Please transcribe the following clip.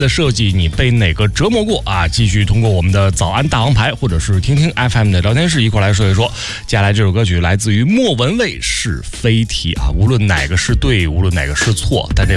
的设计你被哪个折磨过啊？继续通过我们的早安大王牌或者是听听 FM 的聊天室一块来说一说。接下来这首歌曲来自于莫文蔚，是非题啊，无论哪个是对，无论哪个是错，但这